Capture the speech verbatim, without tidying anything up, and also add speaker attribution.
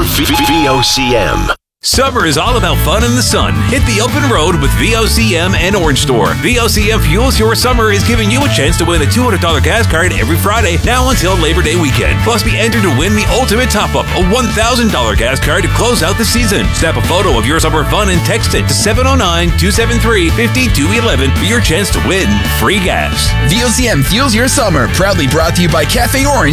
Speaker 1: V- V O C M.
Speaker 2: Summer is all about fun in the sun. Hit the open road with V O C M and Orange Store. V O C M Fuels Your Summer is giving you a chance to win a two hundred dollars gas card every Friday, now until Labor Day weekend. Plus, be entered to win the ultimate top-up, a one thousand dollars gas card to close out the season. Snap a photo of your summer fun and text it to seven oh nine, two seven three, five two one one for your chance to win free gas.
Speaker 3: V O C M Fuels Your Summer, proudly brought to you by Cafe Orange.